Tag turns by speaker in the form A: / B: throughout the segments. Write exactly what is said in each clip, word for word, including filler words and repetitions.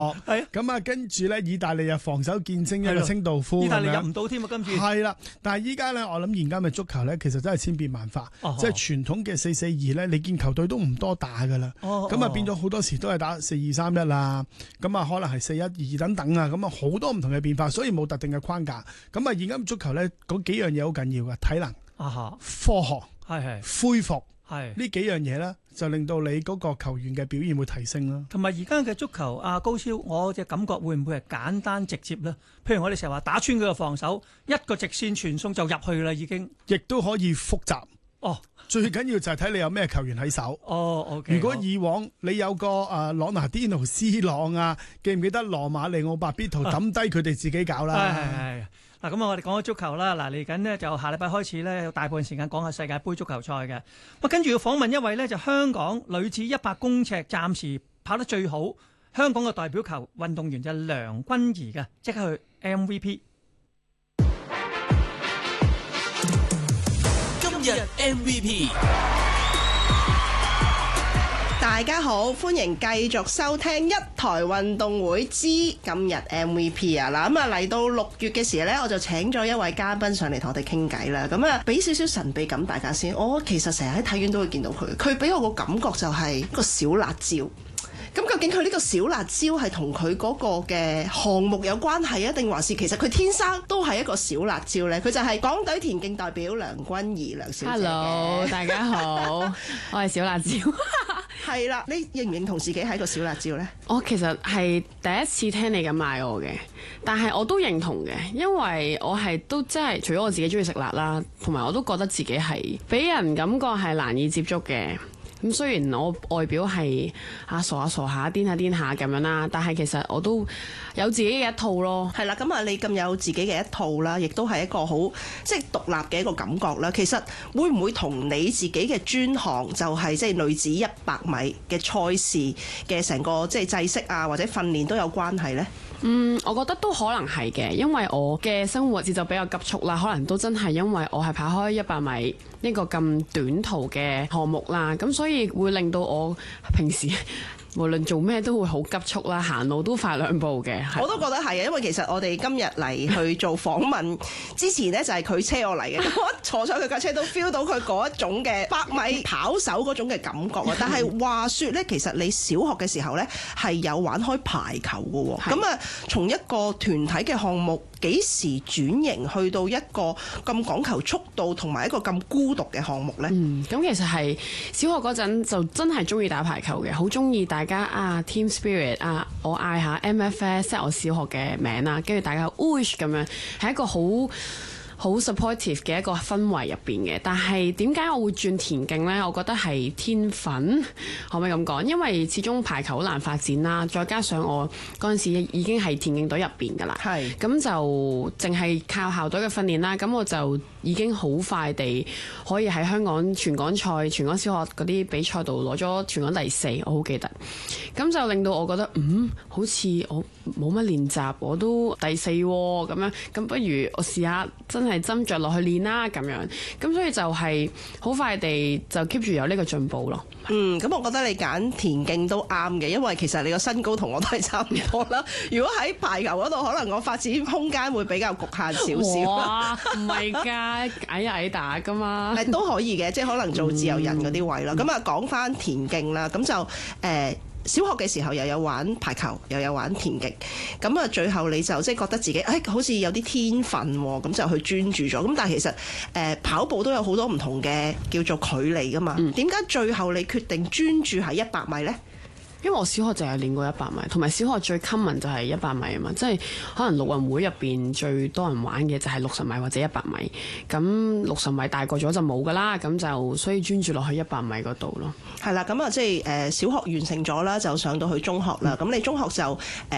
A: 哦，係咁啊，跟住咧，意大利又防守見證一個清道夫，
B: 意大利入唔到添啊，今次
A: 係啦。但係依家咧，我諗現今嘅足球咧，其實真係千變萬化，
B: 哦、
A: 即係傳統嘅四四二咧，你見球隊都唔多打噶啦。
B: 哦，
A: 咁啊變咗好多時都係打四二三一啦，咁啊可能係四一二等等啊，咁啊好多唔同嘅變化，所以冇特定嘅框架。咁啊現今足球咧嗰幾樣嘢好緊要嘅，體能、
B: 啊、
A: 科學、
B: 係係
A: 恢復。
B: 係
A: 呢幾樣嘢咧，就令到你嗰個球員嘅表現會提升啦。
B: 同埋而家嘅足球，阿高超，我嘅感覺會唔會係簡單直接咧？譬如我哋成日話打穿佢嘅防守，一個直線傳送就入去啦，已經。
A: 亦都可以複雜。
B: 哦，
A: 最緊要就係睇你有咩球員喺手。
B: 哦，OK。
A: 如果以往你有個誒朗拿甸奴、斯朗啊，記唔記得羅馬利奧、白必圖抌低佢哋自己搞啦？
B: 係係係。嗱，咁啊，我哋講咗足球啦。嗱，嚟緊呢，就下禮拜開始咧，有大部分時間講下世界盃足球賽嘅。咁跟住要訪問一位呢，就香港女子一百公尺暫時跑得最好香港嘅代表球運動員就係梁君儀嘅，即刻去 M V P。
C: 今日 M V P。
D: 大家好，歡迎繼續收聽一台運動會之今日 M V P 啊！嗱，咁啊嚟到六月嘅時候呢，我就請咗一位嘉賓上嚟同我哋傾偈啦。咁啊，俾少少神秘感大家先。我其實成日喺體院都會見到佢，佢俾我個感覺就係一個小辣椒。咁究竟佢呢個小辣椒係同佢嗰個嘅項目有關係啊，定還是其實佢天生都係一個小辣椒呢？佢就係港隊田徑代表梁君儀梁小姐。
E: Hello，大家好，我係小辣椒。
D: 係啦，你認唔認同自己係一個小辣椒呢？
E: 我其實係第一次聽你咁嗌我嘅，但係我都認同嘅，因為我係都真係除咗我自己中意食辣啦，同埋我都覺得自己係俾人感覺係難以接觸嘅。咁雖然我外表係啊傻下傻下、癲下癲下咁樣啦，但係其實我都有自己嘅一套咯。
D: 係啦，咁啊，你咁有自己嘅一套啦，亦都係一個好即係獨立嘅一個感覺啦。其實會唔會同你自己嘅專項就係即係女子一百米嘅賽事嘅成個即係制式啊，或者訓練都有關係呢？
E: 嗯，我覺得都可能係嘅，因為我嘅生活節奏比較急促啦，可能都真係因為我係跑開一百米一個咁短途嘅項目啦，咁所以會令到我平時無論做咩都會好急促啦，行路都快兩步嘅。
D: 我都覺得係啊，因為其實我哋今日嚟去做訪問之前呢，就係佢車我嚟嘅，我一坐上佢架車都 feel 到佢嗰一種嘅百米跑手嗰種嘅感覺啊！但係話說呢，其實你小學嘅時候呢，係有玩開排球嘅喎，咁啊從一個團體嘅項目幾時轉型去到一個咁講求速度同埋一個咁孤獨嘅項目呢？
E: 嗯，咁其實係小學嗰陣就真係中意打排球嘅，好中意大家啊 team spirit 啊，我嗌下 M F S， 即係我小學嘅名啦，跟住大家 wish 咁樣，係一個好好 supportive 嘅一個氛圍入邊嘅。但係點解我會轉田徑呢？我覺得係天分，可唔可以咁講？因為始終排球好難發展啦，再加上我嗰陣時已經係田徑隊入邊㗎啦，係咁就淨係靠校隊嘅訓練啦。咁我就已經好快地可以喺香港全港賽、全港小學嗰啲比賽度攞咗全港第四，我好記得。咁就令到我覺得，嗯，好似我冇乜練習，我都第四喎咁樣。咁不如我試下真係斟酌落去練啦咁樣。咁所以就係好快地就 keep 住有呢個進步咯。
D: 嗯，咁我覺得你揀田徑都啱嘅，因為其實你個身高同我都係差唔多啦。如果喺排球嗰度，可能我發展空間會比較局限少少。
E: 哇，唔係㗎，矮矮打㗎嘛。
D: 誒都可以嘅，即係可能做自由人嗰啲位啦。咁啊、嗯，講翻田徑啦，咁就誒。呃小學嘅時候又有玩排球，又有玩田徑，咁啊最後你就即係覺得自己誒、哎、好似有啲天分喎，咁就去專注咗。咁但係其實誒、呃、跑步都有好多唔同嘅叫做距離㗎嘛。點解、嗯、最後你決定專注喺一百米呢？
E: 因為我小學就係練過一百米，同埋小學最 common 就係一百米啊嘛，即係可能陸運會入邊最多人玩嘅就係六十米或者一百米。咁六十米大個咗就冇噶啦，咁就所以專注落去一百米嗰度咯。
D: 係啦，咁啊即係誒小學完成咗啦，就上到去中學啦。咁、嗯、你中學就誒、呃、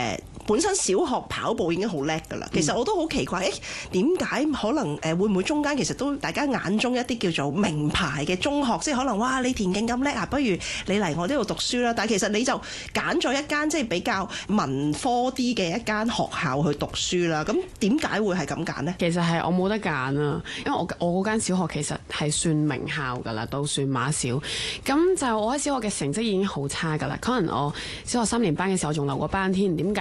D: 本身小學跑步已經好叻㗎啦。其實我都好奇怪，誒點解可能誒會唔會中間其實都大家眼中一啲叫做名牌嘅中學，即係可能哇你田徑咁叻啊，不如你嚟我呢度讀書啦。但係其實你就揀咗一間即係比較文科啲嘅一間學校去讀書啦。咁點解會係咁揀呢？
E: 其實係我冇得揀啊，因為我我嗰間小學其實係算名校㗎啦，都算馬小。咁就我喺小學嘅成績已經好差㗎啦，可能我小學三年班嘅時候仲留過班添。點解